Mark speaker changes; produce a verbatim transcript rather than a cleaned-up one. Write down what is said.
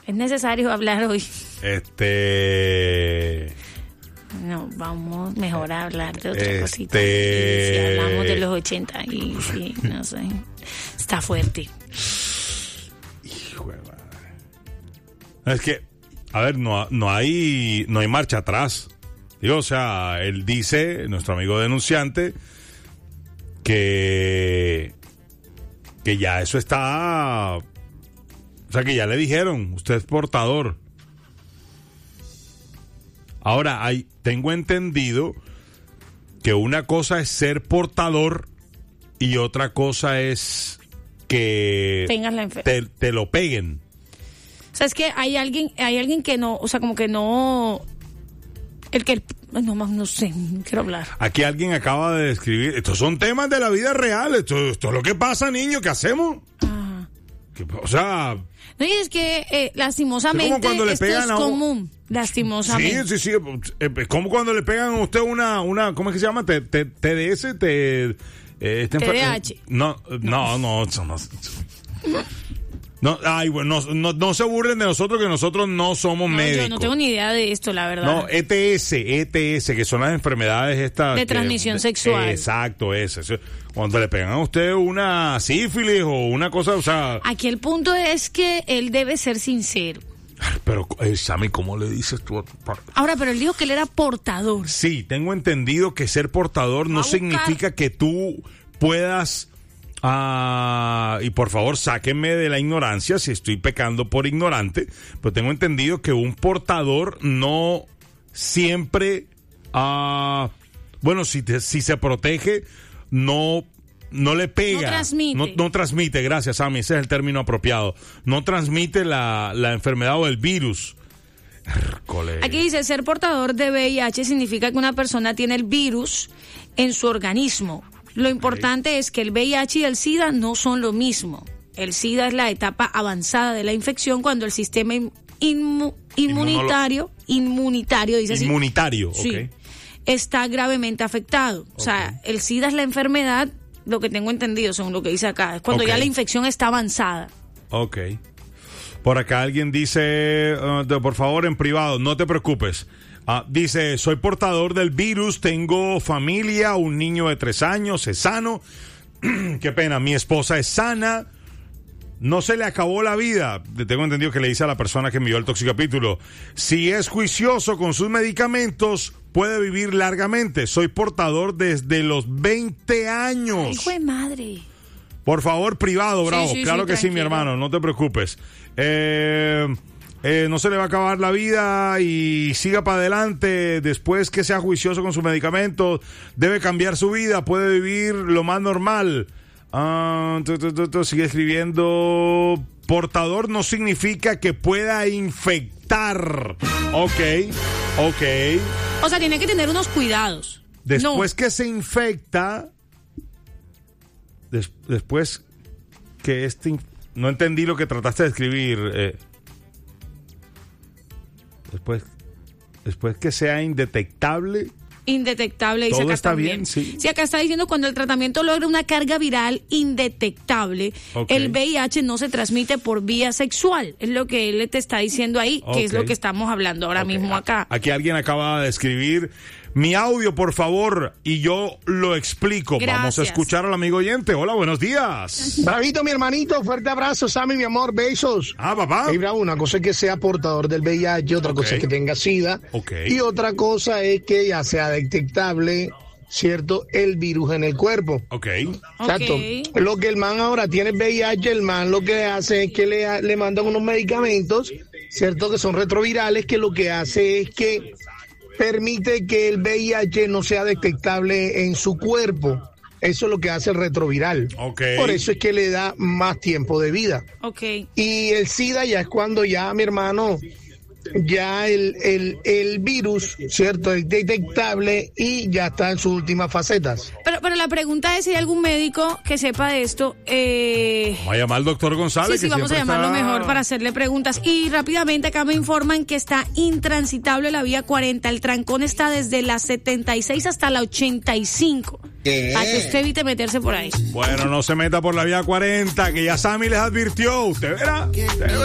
Speaker 1: Es necesario hablar hoy.
Speaker 2: Este...
Speaker 1: No, vamos mejor a hablar de otra
Speaker 2: Este...
Speaker 1: cosita. Y si hablamos de los ochenta y sí, no sé. Está fuerte.
Speaker 2: Hijo de madre. Es que, a ver, no, no hay no hay marcha atrás. Digo, o sea, él dice, nuestro amigo denunciante, que que ya eso está, o sea, que ya le dijeron, usted es portador. Ahora, hay, tengo entendido que una cosa es ser portador y otra cosa es que
Speaker 1: tengas la
Speaker 2: te,
Speaker 1: enfermedad.
Speaker 2: te lo peguen.
Speaker 1: O sea, es que hay alguien, hay alguien que no, o sea, como que no, el que, el, no más, no sé, no quiero hablar.
Speaker 2: Aquí alguien acaba de describir, estos son temas de la vida real, esto, esto es lo que pasa, niño, ¿qué hacemos?
Speaker 1: Ajá.
Speaker 2: ¿Qué, o sea...
Speaker 1: No, y es que eh, lastimosamente esto es
Speaker 2: a...
Speaker 1: común, lastimosamente.
Speaker 2: Sí, sí, sí, es como cuando le pegan a usted una, una ¿cómo es que se llama? T, T, T D S, T, eh, este
Speaker 1: T D A H.
Speaker 2: No, no, no, no, no. No, ay, bueno, no, no, no se burlen de nosotros, que nosotros no somos
Speaker 1: No,
Speaker 2: médicos.
Speaker 1: yo no tengo ni idea de esto, la verdad.
Speaker 2: No, E T S, E T S, que son las enfermedades estas...
Speaker 1: De
Speaker 2: que,
Speaker 1: transmisión
Speaker 2: de,
Speaker 1: sexual.
Speaker 2: Exacto, ese. Cuando le pegan a usted una sífilis o una cosa, o sea...
Speaker 1: Aquí el punto es que él debe ser sincero.
Speaker 2: Pero, eh, Sammy, ¿cómo le dices tú a tu padre?
Speaker 1: Ahora, pero él dijo que él era portador.
Speaker 2: Sí, tengo entendido que ser portador no significa que tú puedas... Ah, y por favor, sáquenme de la ignorancia si estoy pecando por ignorante, pero tengo entendido que un portador no siempre, ah, bueno, si, te, si se protege, no, no le pega.
Speaker 1: No transmite.
Speaker 2: No, no transmite, gracias, Sammy, ese es el término apropiado. No transmite la, la enfermedad o el virus. Hércole.
Speaker 1: Aquí dice, ser portador de V I H significa que una persona tiene el virus en su organismo. Lo importante okay. es que el V I H y el SIDA no son lo mismo. El SIDA es la etapa avanzada de la infección cuando el sistema inmu- inmunitario, Inmunolo- inmunitario, dice así.
Speaker 2: Inmunitario,
Speaker 1: sí,
Speaker 2: ok.
Speaker 1: Está gravemente afectado. Okay. O sea, el SIDA es la enfermedad, lo que tengo entendido, según lo que dice acá, es cuando okay. ya la infección está avanzada.
Speaker 2: Ok. Por acá alguien dice, uh, de, por favor, en privado, no te preocupes. Ah, dice, soy portador del virus, tengo familia, un niño de tres años, es sano. Qué pena, mi esposa es sana, no se le acabó la vida. Tengo entendido que le dice a la persona que envió el toxicapítulo, si es juicioso con sus medicamentos, puede vivir largamente. Soy portador desde los veinte años.
Speaker 1: ¡Hijo de madre!
Speaker 2: Por favor, privado, bravo.
Speaker 1: Sí, sí,
Speaker 2: claro
Speaker 1: sí,
Speaker 2: que
Speaker 1: tranquilo.
Speaker 2: sí, mi hermano, no te preocupes. Eh... Eh, no se le va a acabar la vida y siga para adelante. Después que sea juicioso con sus medicamentos, debe cambiar su vida, puede vivir lo más normal. Uh, tu, tu, tu, tu, sigue escribiendo. Portador no significa que pueda infectar. Ok, ok.
Speaker 1: O sea, tiene que tener unos cuidados.
Speaker 2: Después
Speaker 1: no.
Speaker 2: que se infecta, des, después que este... No entendí lo que trataste de escribir. Eh, Después, después que sea indetectable.
Speaker 1: Indetectable, dice
Speaker 2: todo
Speaker 1: acá
Speaker 2: está
Speaker 1: también.
Speaker 2: Bien, sí.
Speaker 1: Sí, acá está diciendo cuando el tratamiento logra una carga viral indetectable, okay. el V I H no se transmite por vía sexual. Es lo que él te está diciendo ahí, okay. que es lo que estamos hablando ahora okay. mismo acá.
Speaker 2: Aquí alguien acaba de escribir mi audio, por favor, y yo lo explico.
Speaker 1: Gracias.
Speaker 2: Vamos a escuchar al amigo oyente. Hola, buenos días.
Speaker 3: Bravito, mi hermanito, fuerte abrazo, Sammy, mi amor, besos.
Speaker 2: Ah, papá.
Speaker 3: Hey, bravo, una cosa es que sea portador del V I H, otra okay. cosa es que tenga SIDA,
Speaker 2: okay.
Speaker 3: y otra cosa es que ya sea detectable, ¿cierto?, el virus en el cuerpo.
Speaker 2: Ok.
Speaker 3: Exacto.
Speaker 1: Okay.
Speaker 3: Lo que el man ahora tiene V I H, el man lo que hace es que le, le mandan unos medicamentos, ¿cierto?, que son retrovirales, que lo que hace es que permite que el V I H no sea detectable en su cuerpo. Eso es lo que hace el retroviral.
Speaker 2: Okay.
Speaker 3: Por eso es que le da más tiempo de vida.
Speaker 1: Okay.
Speaker 3: Y el SIDA ya es cuando ya, mi hermano, ya el, el, el virus, ¿cierto?, es detectable y ya está en sus últimas facetas.
Speaker 1: Pero, pero la pregunta es si hay algún médico que sepa de esto. Eh...
Speaker 2: Vamos a llamar al doctor González.
Speaker 1: Sí, sí,
Speaker 2: que
Speaker 1: vamos a llamarlo
Speaker 2: está...
Speaker 1: mejor para hacerle preguntas. Y rápidamente acá me informan que está intransitable la vía cuarenta. El trancón está desde la setenta y seis hasta la ochenta y cinco. ¿Qué? A que usted evite meterse por ahí.
Speaker 2: Bueno, no se meta por la vía cuarenta, que ya Sammy les advirtió. Usted verá. Usted verá.